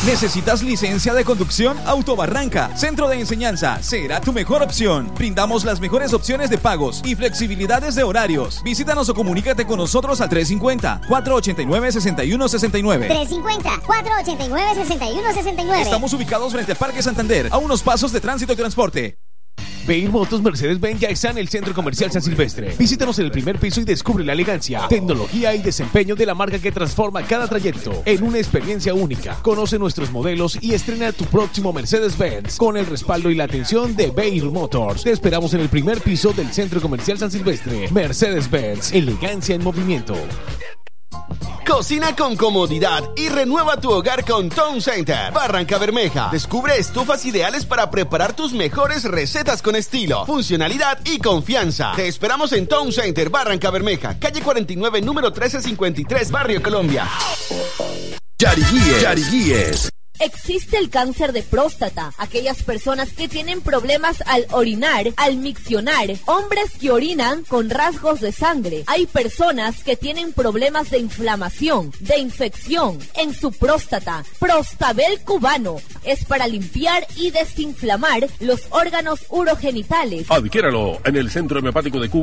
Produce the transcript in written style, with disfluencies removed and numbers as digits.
¿Necesitas licencia de conducción? Autobarranca, Centro de Enseñanza, será tu mejor opción. Brindamos las mejores opciones de pagos y flexibilidades de horarios. Visítanos o comunícate con nosotros al 350-489-6169. 350-489-6169. Estamos ubicados frente al Parque Santander, a unos pasos de Tránsito y Transporte. Beir Motos Mercedes-Benz ya está en el Centro Comercial San Silvestre. Visítanos en el primer piso y descubre la elegancia, tecnología y desempeño de la marca que transforma cada trayecto en una experiencia única. Conoce nuestros modelos y estrena tu próximo Mercedes-Benz con el respaldo y la atención de Beir Motors. Te esperamos en el primer piso del Centro Comercial San Silvestre. Mercedes-Benz, elegancia en movimiento. Cocina con comodidad y renueva tu hogar con Town Center Barranca Bermeja. Descubre estufas ideales para preparar tus mejores recetas con estilo, funcionalidad y confianza. Te esperamos en Town Center Barranca Bermeja, calle 49, número 1353, Barrio Colombia. Yariguíes. Existe el cáncer de próstata, aquellas personas que tienen problemas al orinar, al miccionar, hombres que orinan con rasgos de sangre. Hay personas que tienen problemas de inflamación, de infección en su próstata. Prostabel cubano es para limpiar y desinflamar los órganos urogenitales. Adquiéralo en el Centro Homeopático de Cuba.